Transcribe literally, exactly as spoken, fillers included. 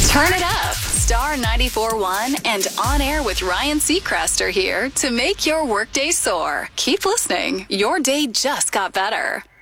Turn it up. Star ninety-four point one and On Air with Ryan Seacrest are here to make your workday soar. Keep listening. Your day just got better.